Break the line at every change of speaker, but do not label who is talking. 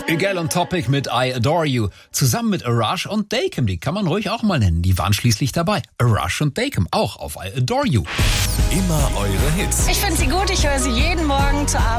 Egal on Topic mit I Adore You. Zusammen mit Arash und Dakem, die kann man ruhig auch mal nennen. Die waren schließlich dabei. Arash und Dakem, auch auf I Adore You.
Immer eure Hits.
Ich finde sie gut, ich höre sie jeden Morgen zur Arbeit.